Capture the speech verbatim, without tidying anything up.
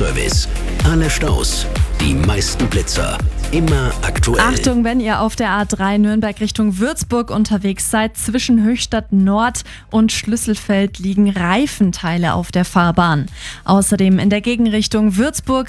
Verkehrsservice. Alle Staus, die meisten Blitzer, immer aktuell. Achtung, wenn ihr auf der A drei Nürnberg Richtung Würzburg unterwegs seid, zwischen Höchstadt Nord und Schlüsselfeld liegen Reifenteile auf der Fahrbahn. Außerdem in der Gegenrichtung Würzburg